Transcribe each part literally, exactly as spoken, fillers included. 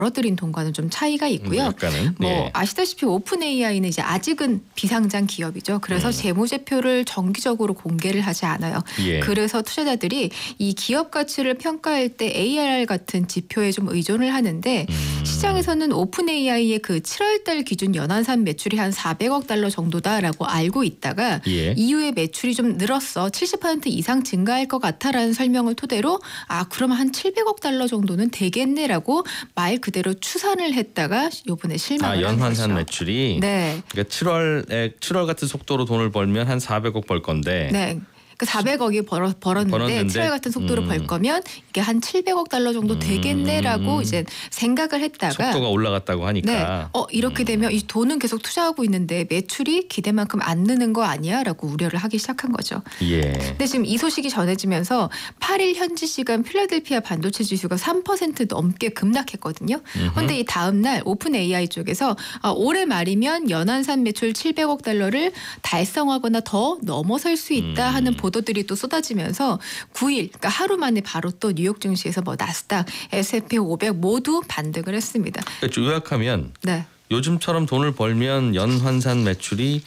벌어들인 돈과는 좀 차이가 있고요. 약간은, 뭐 예. 아시다시피 오픈 에이아이는 이제 아직은 비상장 기업이죠. 그래서 음. 재무제표를 정기적으로 공개를 하지 않아요. 예. 그래서 투자자들이 이 기업 가치를 평가할 때 에이아르알 같은 지표에 좀 의존을 하는데 음. 시장에서는 오픈 에이아이의 그 칠월달 기준 연환산 매출이 한 사백억 달러 정도다라고 알고 있다가 예. 이후에 매출이 좀 늘었어. 칠십 퍼센트 이상 증가할 것 같아라는 설명을 토대로 아 그럼 한 칠백억 달러 정도는 되겠네라고 말 그대로 추산을 했다가 이번에 실망을 아, 한 연환산 거죠. 매출이. 네. 그러니까 칠월에 칠월 같은 속도로 돈을 벌면 한 사백억 벌 건데. 네. 그 사백억이 벌어, 벌었는데, 벌었는데 칠월 같은 속도로 음. 벌 거면 이게 한 칠백억 달러 정도 되겠네라고 음. 이제 생각을 했다가 속도가 올라갔다고 하니까. 네. 어 이렇게 되면 이 돈은 계속 투자하고 있는데 매출이 기대만큼 안 느는 거 아니야라고 우려를 하기 시작한 거죠. 예. 근데 지금 이 소식이 전해지면서 팔 일 현지 시간 필라델피아 반도체 지수가 삼 퍼센트 넘게 급락했거든요. 그런데 이 다음 날 오픈 에이아이 쪽에서 아, 올해 말이면 연환산 매출 칠백억 달러를 달성하거나 더 넘어설 수 있다 하는 보도들이 또 쏟아지면서 구 일, 그러니까 하루 만에 바로 또 뉴욕 증시에서 뭐 나스닥, 에스 앤 피 오백 모두 반등을 했습니다. 그러니까 요약하면 네. 요즘처럼 돈을 벌면 연환산 매출이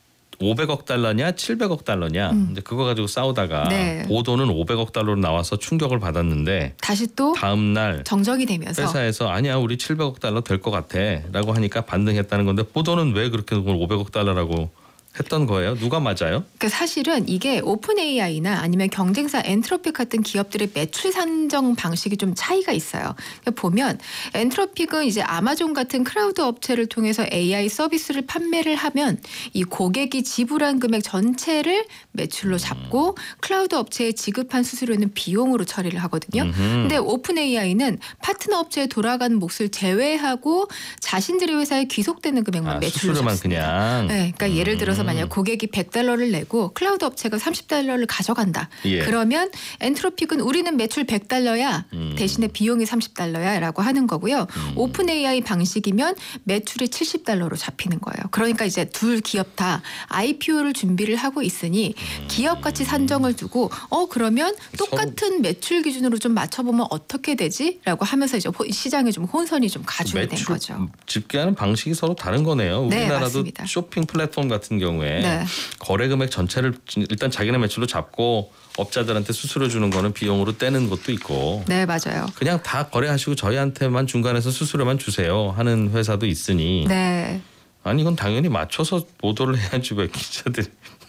오백억 달러냐 칠백억 달러냐 음. 이제 그거 가지고 싸우다가 네. 보도는 오백억 달러로 나와서 충격을 받았는데 다시 또 다음 날 정정이 되면서 회사에서 아니야 우리 칠백억 달러 될 것 같아라고 하니까 반등했다는 건데 보도는 왜 그렇게 그걸 오백억 달러라고 했던 거예요? 누가 맞아요? 그러니까 사실은 이게 오픈 에이아이나 아니면 경쟁사 엔트로픽 같은 기업들의 매출 산정 방식이 좀 차이가 있어요. 그러니까 보면 엔트로픽은 이제 아마존 같은 클라우드 업체를 통해서 에이아이 서비스를 판매를 하면 이 고객이 지불한 금액 전체를 매출로 잡고 클라우드 업체에 지급한 수수료는 비용으로 처리를 하거든요. 음흠. 근데 오픈 에이아이는 파트너 업체에 돌아가는 몫을 제외하고 자신들의 회사에 귀속되는 금액만 아, 매출로 수수료만 잡습니다. 그냥. 네, 그러니까 음. 예를 들어서 만약 고객이 백 달러를 내고 클라우드 업체가 삼십 달러를 가져간다. 예. 그러면 엔트로픽은 우리는 매출 백 달러야. 음. 대신에 비용이 삼십 달러야 라고 하는 거고요. 음. 오픈 에이아이 방식이면 매출이 칠십 달러로 잡히는 거예요. 그러니까 이제 둘 기업 다 아이피오를 준비를 하고 있으니 기업 가치 산정을 두고 어 그러면 똑같은 매출 기준으로 좀 맞춰보면 어떻게 되지? 라고 하면서 이제 시장에 좀 혼선이 좀 가중이 된 거죠. 집계하는 방식이 서로 다른 거네요. 네, 우리나라도 맞습니다. 쇼핑 플랫폼 같은 경우에 네. 거래 금액 전체를 일단 자기네 매출로 잡고 업자들한테 수수료 주는 거는 비용으로 떼는 것도 있고 네, 맞아요. 그냥 다 거래하시고 저희한테만 중간에서 수수료만 주세요 하는 회사도 있으니 네. 아니 이건 당연히 맞춰서 보도를 해야지 왜 기자들이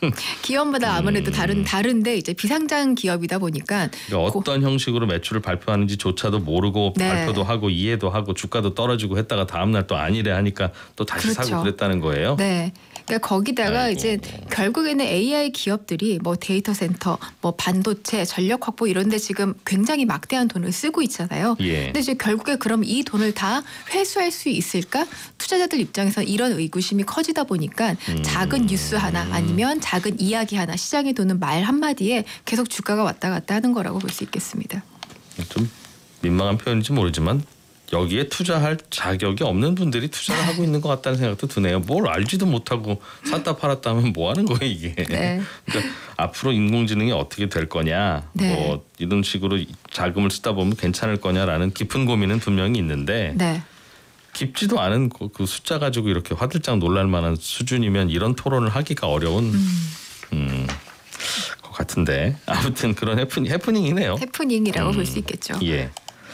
기업마다 아무래도 음. 다른 다른데 이제 비상장 기업이다 보니까 그러니까 어떤 형식으로 매출을 발표하는지조차도 모르고 네. 발표도 하고 이해도 하고 주가도 떨어지고 했다가 다음 날 또 아니래 하니까 또 다시 그렇죠. 사고 그랬다는 거예요. 네. 그러니까 거기다가 아이고. 이제 결국에는 에이아이 기업들이 뭐 데이터 센터, 뭐 반도체, 전력 확보 이런 데 지금 굉장히 막대한 돈을 쓰고 있잖아요. 예. 근데 이제 결국에 그럼 이 돈을 다 회수할 수 있을까? 투자자들 입장에서 이런 의구심이 커지다 보니까 음. 작은 뉴스 하나 아니면 작은 이야기 하나 시장에 도는 말 한마디에 계속 주가가 왔다 갔다 하는 거라고 볼 수 있겠습니다. 좀 민망한 표현인지 모르지만 여기에 투자할 자격이 없는 분들이 투자를 하고 있는 것 같다는 생각도 드네요. 뭘 알지도 못하고 샀다 팔았다 하면 뭐 하는 거예요 이게. 네. 그러니까 앞으로 인공지능이 어떻게 될 거냐 네. 뭐 이런 식으로 자금을 쓰다 보면 괜찮을 거냐라는 깊은 고민은 분명히 있는데 네. 깊지도 않은 그, 그 숫자 가지고 이렇게 화들짝 놀랄 만한 수준이면 이런 토론을 하기가 어려운 음. 음, 것 같은데 아무튼 그런 해프닝, 해프닝이네요. 해프닝이라고 음. 볼 수 있겠죠. 예.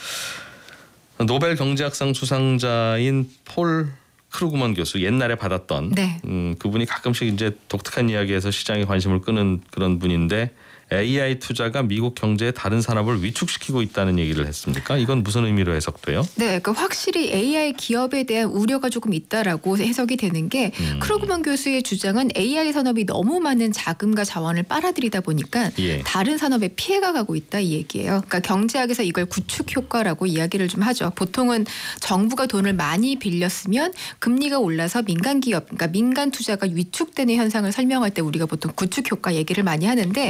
노벨 경제학상 수상자인 폴 크루그먼 교수 옛날에 받았던 네. 음, 그분이 가끔씩 이제 독특한 이야기에서 시장의 관심을 끄는 그런 분인데 에이아이 투자가 미국 경제의 다른 산업을 위축시키고 있다는 얘기를 했습니까? 이건 무슨 의미로 해석돼요? 네, 그러니까 확실히 에이아이 기업에 대한 우려가 조금 있다라고 해석이 되는 게 음. 크루그먼 교수의 주장은 에이아이 산업이 너무 많은 자금과 자원을 빨아들이다 보니까 예. 다른 산업에 피해가 가고 있다 이 얘기예요. 그러니까 경제학에서 이걸 구축 효과라고 이야기를 좀 하죠. 보통은 정부가 돈을 많이 빌렸으면 금리가 올라서 민간 기업, 그러니까 민간 투자가 위축되는 현상을 설명할 때 우리가 보통 구축 효과 얘기를 많이 하는데 예.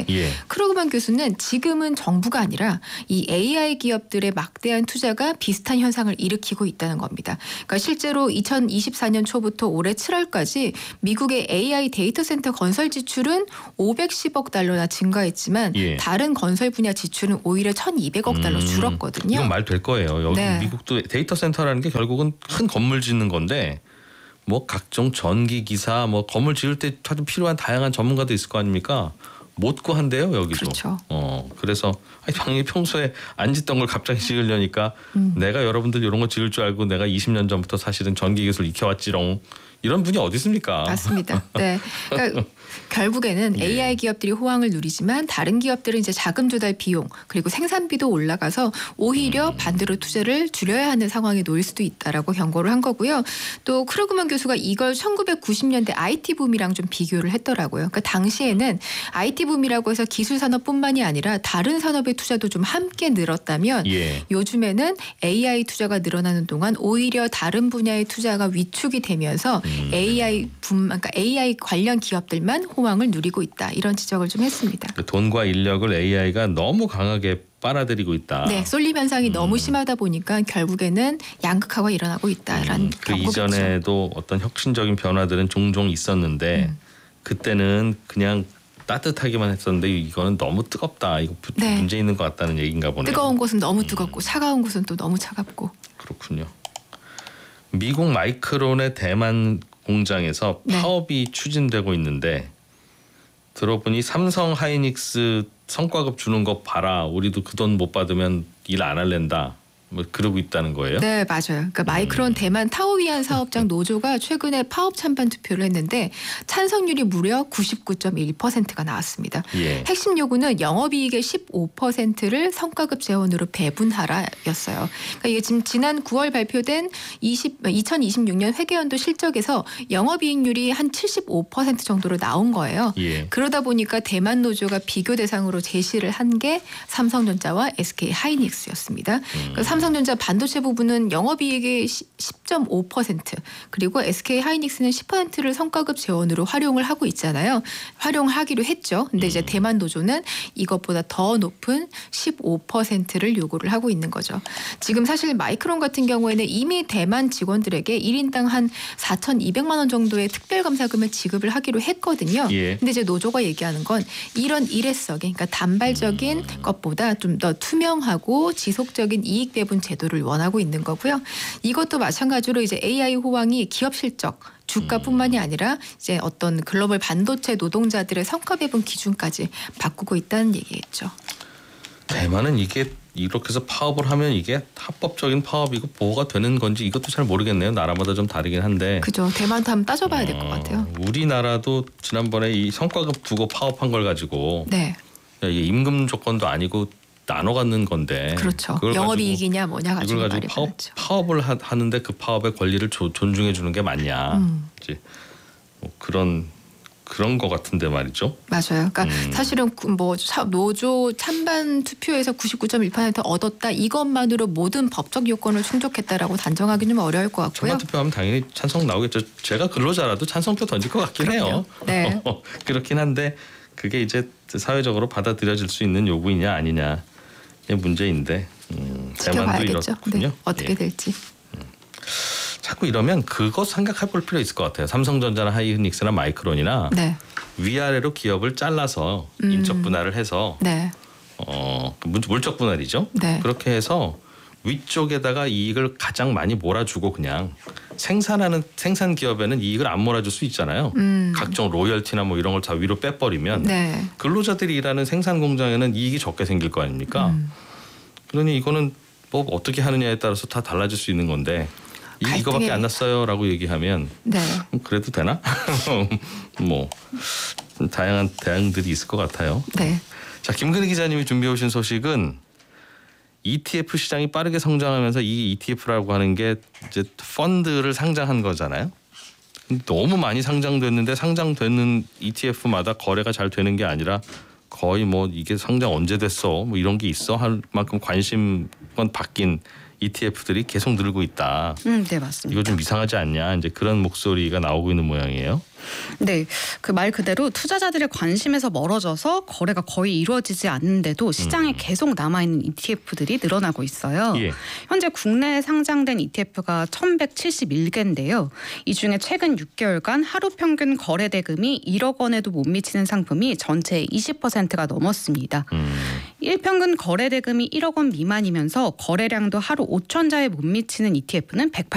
크루그만 교수는 지금은 정부가 아니라 이 에이아이 기업들의 막대한 투자가 비슷한 현상을 일으키고 있다는 겁니다. 그러니까 실제로 이천이십사 년 초부터 올해 칠월까지 미국의 에이아이 데이터 센터 건설 지출은 오백십억 달러나 증가했지만 예. 다른 건설 분야 지출은 오히려 천이백억 달러 음, 줄었거든요. 이건 말 될 거예요. 여기 네. 미국도 데이터 센터라는 게 결국은 큰 건물 짓는 건데 뭐 각종 전기 기사 뭐 건물 지을 때 필요한 다양한 전문가도 있을 거 아닙니까? 못 구한대요 여기도. 그렇죠. 어 그래서 아니 당연히 평소에 안 짓던 걸 갑자기 지으려니까 음. 내가 여러분들 이런 거 지을 줄 알고 내가 이십 년 전부터 사실은 전기 기술 익혀왔지롱. 이런 분이 어디 있습니까? 맞습니다. 네. 그러니까 결국에는 예. 에이아이 기업들이 호황을 누리지만 다른 기업들은 이제 자금 조달 비용 그리고 생산비도 올라가서 오히려 음. 반대로 투자를 줄여야 하는 상황에 놓일 수도 있다라고 경고를 한 거고요. 또 크루그만 교수가 이걸 천구백구십 년대 아이티 붐이랑 좀 비교를 했더라고요. 그러니까 당시에는 아이티 붐이라고 해서 기술 산업뿐만이 아니라 다른 산업의 투자도 좀 함께 늘었다면 예. 요즘에는 에이아이 투자가 늘어나는 동안 오히려 다른 분야의 투자가 위축이 되면서 음. 에이아이 붐, 그러니까 에이아이 관련 기업들만 호황을 누리고 있다. 이런 지적을 좀 했습니다. 그 돈과 인력을 에이아이가 너무 강하게 빨아들이고 있다. 네, 쏠림 현상이 음. 너무 심하다 보니까 결국에는 양극화가 일어나고 있다라는 음, 그 경고겠죠. 이전에도 어떤 혁신적인 변화들은 종종 있었는데 음. 그때는 그냥 따뜻하기만 했었는데 이거는 너무 뜨겁다. 이거 부- 네. 문제 있는 것 같다는 얘기인가 보네요. 뜨거운 곳은 너무 뜨겁고 차가운 곳은 또 너무 차갑고. 그렇군요. 미국 마이크론의 대만 공장에서 네. 파업이 추진되고 있는데 들어보니 삼성 하이닉스 성과급 주는 거 봐라. 우리도 그 돈 못 받으면 일 안 할랜다. 뭐 그러고 있다는 거예요. 네, 맞아요. 그러니까 마이크론 대만 타오위안 사업장 노조가 최근에 파업 찬반 투표를 했는데 찬성률이 무려 구십구 점 일 퍼센트가 나왔습니다. 예. 핵심 요구는 영업이익의 십오 퍼센트를 성과급 재원으로 배분하라였어요. 그러니까 이게 지금 지난 구월 발표된 이천이십육 년 회계연도 실적에서 영업이익률이 한 칠십오 퍼센트 정도로 나온 거예요. 예. 그러다 보니까 대만 노조가 비교 대상으로 제시를 한 게 삼성전자와 에스케이 하이닉스였습니다. 음. 그러니까 삼성전자 반도체 부분은 영업이익의 십 점 오 퍼센트 그리고 에스케이 하이닉스는 십 퍼센트를 성과급 재원으로 활용을 하고 있잖아요. 활용하기로 했죠. 근데 이제 대만 노조는 이것보다 더 높은 십오 퍼센트를 요구를 하고 있는 거죠. 지금 사실 마이크론 같은 경우에는 이미 대만 직원들에게 일 인당 한 사천이백만 원 정도의 특별감사금을 지급을 하기로 했거든요. 예. 근데 이제 노조가 얘기하는 건 이런 일회성의 그러니까 단발적인 것보다 좀 더 투명하고 지속적인 이익 배분 제도를 원하고 있는 거고요. 이것도 마찬가지로 이제 에이아이 호황이 기업 실적 주가뿐만이 아니라 이제 어떤 글로벌 반도체 노동자들의 성과 배분 기준까지 바꾸고 있다는 얘기겠죠. 대만은 이게 이렇게 해서 파업을 하면 이게 합법적인 파업이고 보호가 되는 건지 이것도 잘 모르겠네요. 나라마다 좀 다르긴 한데. 그죠. 대만도 한번 따져봐야 될 것 같아요. 어, 우리나라도 지난번에 이 성과급 두고 파업한 걸 가지고 네, 야, 이게 임금 조건도 아니고 나눠 갖는 건데. 그렇죠. 그걸 가지고 영업이익이냐 뭐냐 가지고 이걸 말이 가지고 파업, 많았죠. 파업을 하, 하는데 그 파업의 권리를 조, 존중해 주는 게 맞냐. 음. 이제 뭐 그런 그런 거 같은데 말이죠. 맞아요. 그러니까 음. 사실은 구- 뭐 차- 노조 찬반 투표에서 구십구 점 일 퍼센트 얻었다 이것만으로 모든 법적 요건을 충족했다라고 단정하기는 좀 어려울 것 같고요. 찬반 투표하면 당연히 찬성 나오겠죠. 제가 근로자라도 찬성표 던질 것 같긴 해요. 그럼요. 네. 그렇긴 한데 그게 이제 사회적으로 받아들여질 수 있는 요구이냐 아니냐 의 문제인데 음, 대만도 지켜봐야겠죠. 이렇군요. 네, 어떻게 예. 될지. 자꾸 이러면 그거 생각해 볼 필요 있을 것 같아요. 삼성전자나 하이닉스나 마이크론이나 네, 위아래로 기업을 잘라서 음. 인적 분할을 해서 네, 어, 그 물- 물적 분할이죠. 네. 그렇게 해서 위쪽에다가 이익을 가장 많이 몰아주고 그냥 생산하는 생산 기업에는 이익을 안 몰아줄 수 있잖아요. 음. 각종 로열티나 뭐 이런 걸 다 위로 빼버리면 네. 근로자들이 일하는 생산 공장에는 이익이 적게 생길 거 아닙니까? 음. 그러니 이거는 뭐 어떻게 하느냐에 따라서 다 달라질 수 있는 건데 이 갈등의- 이거밖에 안 났어요라고 얘기하면 네. 음, 그래도 되나? 뭐 다양한 대안들이 있을 것 같아요. 네. 자, 김근희 기자님이 준비해 오신 소식은 이티에프 시장이 빠르게 성장하면서 이 이티에프라고 하는 게 이제 펀드를 상장한 거잖아요. 너무 많이 상장됐는데 상장되는 이티에프마다 거래가 잘 되는 게 아니라 거의 뭐 이게 상장 언제 됐어? 뭐 이런 게 있어 할 만큼 관심권 바뀐 이티에프들이 계속 늘고 있다. 음, 네 맞습니다. 이거 좀 이상하지 않냐? 이제 그런 목소리가 나오고 있는 모양이에요. 네, 그 말 그대로 투자자들의 관심에서 멀어져서 거래가 거의 이루어지지 않는데도 시장에 음. 계속 남아있는 이티에프들이 늘어나고 있어요. 예. 현재 국내에 상장된 이티에프가 천백칠십일 개인데요. 이 중에 최근 육 개월간 하루 평균 거래 대금이 일억 원에도 못 미치는 상품이 전체의 이십 퍼센트가 넘었습니다. 음. 일평균 거래 대금이 일억 원 미만이면서 거래량도 하루 오천 자에 못 미치는 이티에프는